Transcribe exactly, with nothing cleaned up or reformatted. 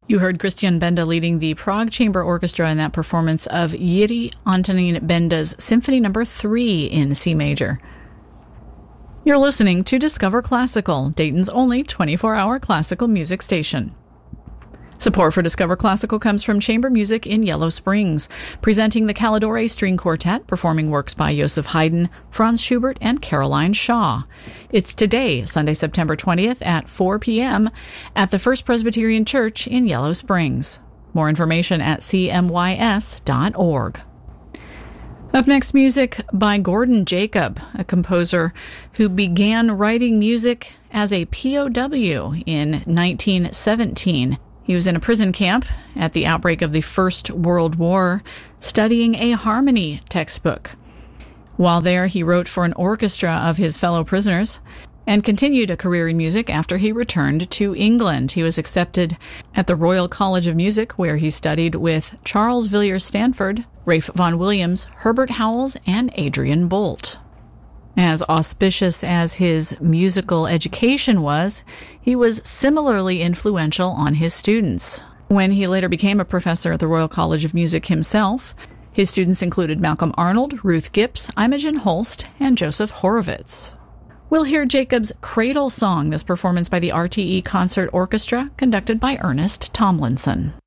You heard Christian Benda leading the Prague Chamber Orchestra in that performance of Jiří Antonín Benda's Symphony Number three in C major. You're listening to Discover Classical, Dayton's only twenty-four hour classical music station. Support for Discover Classical comes from Chamber Music in Yellow Springs, presenting the Calidore String Quartet, performing works by Joseph Haydn, Franz Schubert, and Caroline Shaw. It's today, Sunday, September twentieth at four p.m. at the First Presbyterian Church in Yellow Springs. More information at c m y s dot org. Up next, music by Gordon Jacob, a composer who began writing music as a P O W in nineteen seventeen. He was in a prison camp at the outbreak of the First World War, studying a harmony textbook. While there, he wrote for an orchestra of his fellow prisoners and continued a career in music after he returned to England. He was accepted at the Royal College of Music, where he studied with Charles Villiers Stanford, Ralph Vaughan Williams, Herbert Howells, and Adrian Bolt. As auspicious as his musical education was, he was similarly influential on his students. When he later became a professor at the Royal College of Music himself, his students included Malcolm Arnold, Ruth Gips, Imogen Holst, and Joseph Horowitz. We'll hear Jacob's Cradle Song, this performance by the R T E Concert Orchestra, conducted by Ernest Tomlinson.